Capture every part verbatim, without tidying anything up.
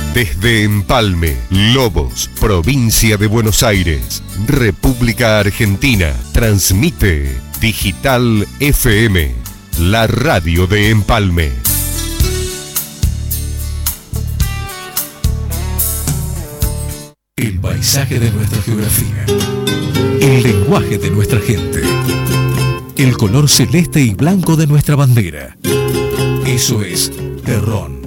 Desde Empalme, Lobos, provincia de Buenos Aires, República Argentina, transmite Digital F M, la radio de Empalme. El paisaje de nuestra geografía, el lenguaje de nuestra gente, el color celeste y blanco de nuestra bandera. Eso es Terrón.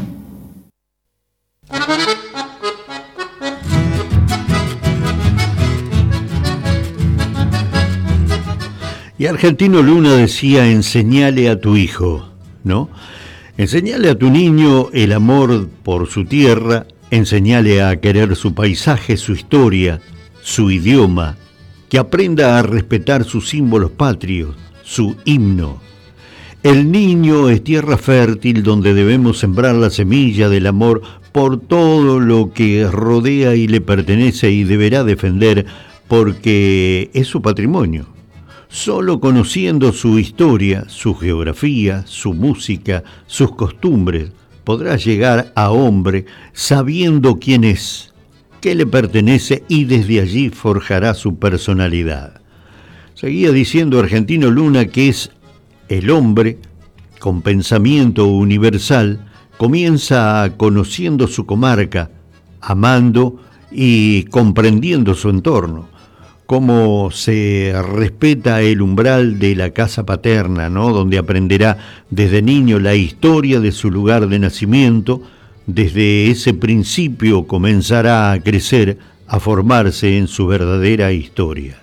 Y Argentino Luna decía, enseñale a tu hijo, ¿no? Enseñale a tu niño el amor por su tierra, enseñale a querer su paisaje, su historia, su idioma, que aprenda a respetar sus símbolos patrios, su himno. El niño es tierra fértil donde debemos sembrar la semilla del amor por todo lo que rodea y le pertenece y deberá defender porque es su patrimonio. Solo conociendo su historia, su geografía, su música, sus costumbres, podrá llegar a hombre sabiendo quién es, qué le pertenece y desde allí forjará su personalidad. Seguía diciendo Argentino Luna que es el hombre con pensamiento universal, comienza conociendo su comarca, amando y comprendiendo su entorno. Cómo se respeta el umbral de la casa paterna, ¿no? Donde aprenderá desde niño la historia de su lugar de nacimiento. Desde ese principio comenzará a crecer, a formarse en su verdadera historia.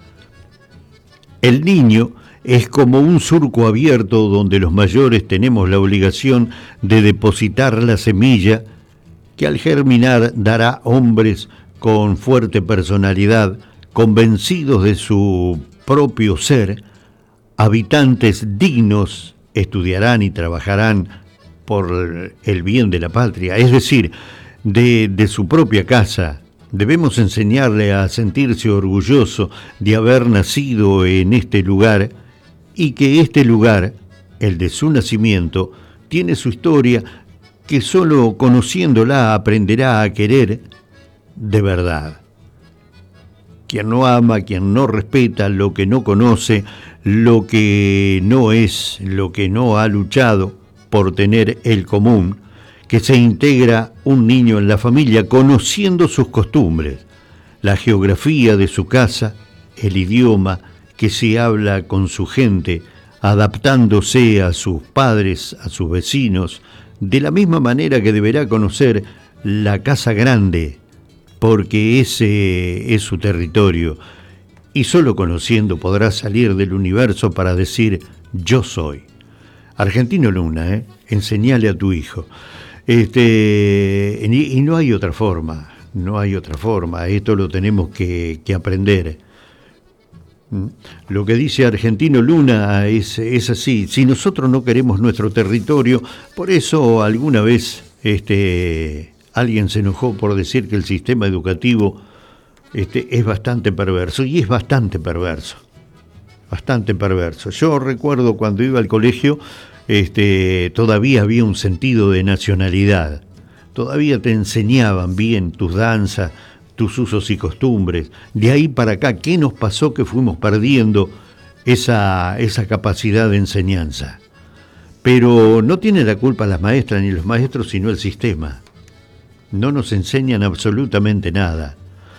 El niño es como un surco abierto donde los mayores tenemos la obligación de depositar la semilla que al germinar dará hombres con fuerte personalidad, convencidos de su propio ser, habitantes dignos, estudiarán y trabajarán por el bien de la patria, es decir, de, de su propia casa. Debemos enseñarle a sentirse orgulloso de haber nacido en este lugar y que este lugar, el de su nacimiento, tiene su historia que solo conociéndola aprenderá a querer de verdad. Quien no ama, quien no respeta lo que no conoce, lo que no es, lo que no ha luchado por tener el común, que se integra un niño en la familia conociendo sus costumbres, la geografía de su casa, el idioma que se habla con su gente, adaptándose a sus padres, a sus vecinos, de la misma manera que deberá conocer la casa grande, porque ese es su territorio, y solo conociendo podrá salir del universo para decir, yo soy. Argentino Luna, ¿eh? Enseñale a tu hijo. Este, y, y no hay otra forma, no hay otra forma, esto lo tenemos que, que aprender. Lo que dice Argentino Luna es, es así, si nosotros no queremos nuestro territorio, por eso alguna vez este... alguien se enojó por decir que el sistema educativo este, es bastante perverso, y es bastante perverso, bastante perverso. Yo recuerdo cuando iba al colegio, este, todavía había un sentido de nacionalidad, todavía te enseñaban bien tus danzas, tus usos y costumbres. De ahí para acá, ¿qué nos pasó que fuimos perdiendo esa, esa capacidad de enseñanza? Pero no tiene la culpa las maestras ni los maestros, sino el sistema. No nos enseñan absolutamente nada.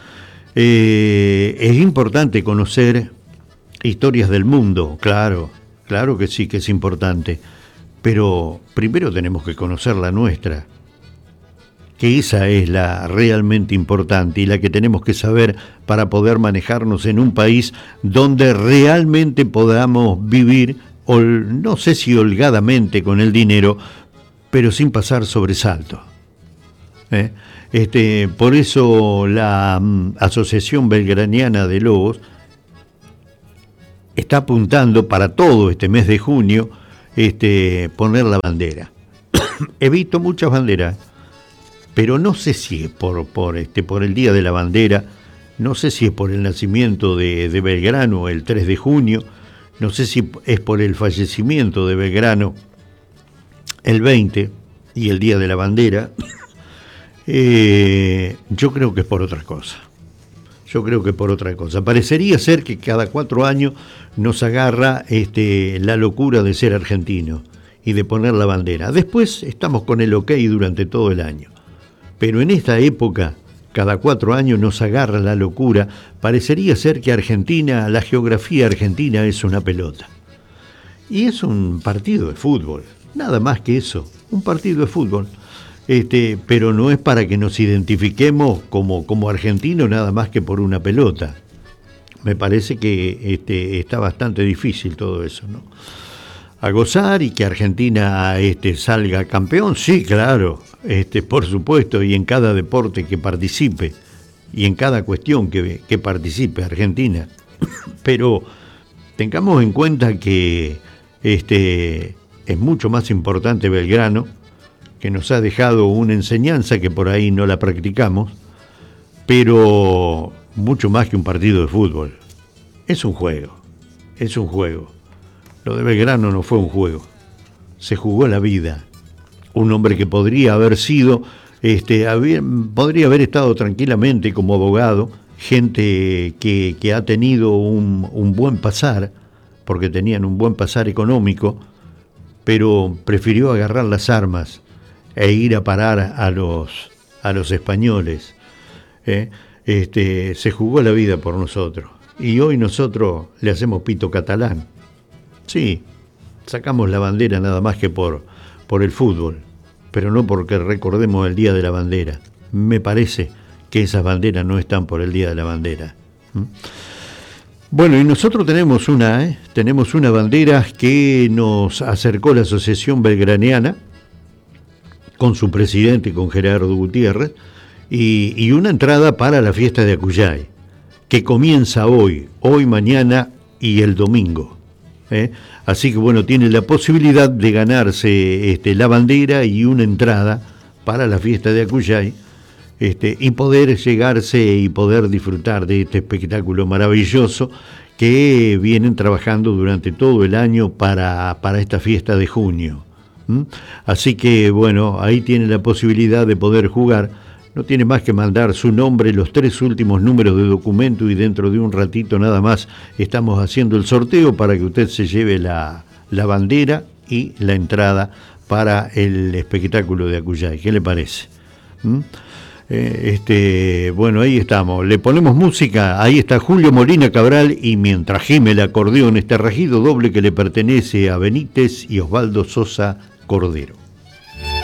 Eh, es importante conocer historias del mundo, claro, claro que sí que es importante, pero primero tenemos que conocer la nuestra, que esa es la realmente importante y la que tenemos que saber para poder manejarnos en un país donde realmente podamos vivir, no sé si holgadamente con el dinero, pero sin pasar sobresalto. ¿Eh? Este, por eso la um, Asociación Belgraniana de Lobos está apuntando para todo este mes de junio este, poner la bandera. He visto muchas banderas, pero no sé si es por, por, este, por el Día de la Bandera, no sé si es por el nacimiento de, de Belgrano el tres de junio, no sé si es por el fallecimiento de Belgrano el veinte y el Día de la Bandera. Eh, yo creo que es por otra cosa. Yo creo que por otra cosa. Parecería ser que cada cuatro años nos agarra este, la locura de ser argentino y de poner la bandera. Después estamos con el ok durante todo el año. Pero en esta época, cada cuatro años nos agarra la locura. Parecería ser que Argentina, la geografía argentina es una pelota. Y es un partido de fútbol, nada más que eso, un partido de fútbol. Este, pero no es para que nos identifiquemos como, como argentinos nada más que por una pelota. Me parece que este, está bastante difícil todo eso, ¿no? A gozar y que Argentina este, salga campeón, sí, claro, este, por supuesto, y en cada deporte que participe, y en cada cuestión que, que participe Argentina. Pero tengamos en cuenta que este, es mucho más importante Belgrano, que nos ha dejado una enseñanza que por ahí no la practicamos, pero mucho más que un partido de fútbol. Es un juego, es un juego. Lo de Belgrano no fue un juego, se jugó la vida. Un hombre que podría haber sido, este, haber, podría haber estado tranquilamente como abogado, gente que, que ha tenido un, un buen pasar, porque tenían un buen pasar económico, pero prefirió agarrar las armas e ir a parar a los, a los españoles. ¿eh? Este, se jugó la vida por nosotros. Y hoy nosotros le hacemos pito catalán. Sí, sacamos la bandera nada más que por, por el fútbol, pero no porque recordemos el Día de la Bandera. Me parece que esas banderas no están por el Día de la Bandera. ¿Mm? Bueno, y nosotros tenemos una, ¿eh? tenemos una bandera que nos acercó la Asociación Belgraniana, con su presidente, con Gerardo Gutiérrez, y, y una entrada para la fiesta de Acuyay, que comienza hoy, hoy, mañana y el domingo. ¿eh? Así que bueno, tiene la posibilidad de ganarse este, la bandera y una entrada para la fiesta de Acuyay, este, y poder llegarse y poder disfrutar de este espectáculo maravilloso que vienen trabajando durante todo el año para, para esta fiesta de junio. ¿Mm? Así que bueno, ahí tiene la posibilidad de poder jugar. No tiene más que mandar su nombre, los tres últimos números de documento, y dentro de un ratito nada más estamos haciendo el sorteo para que usted se lleve la, la bandera y la entrada para el espectáculo de Acuyay. ¿Qué le parece? ¿Mm? Eh, este, bueno, ahí estamos. Le ponemos música. Ahí está Julio Molina Cabral, y mientras gime el acordeón, este rajido doble que le pertenece a Benítez y Osvaldo Sosa Cordero.